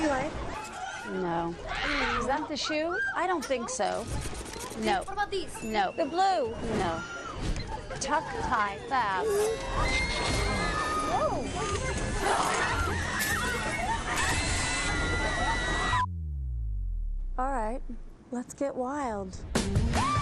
you like? No. Is that the shoe? I don't think so. No. What about these? No. The blue. No. Tuck tie. Fab. Whoa. All right, let's get wild.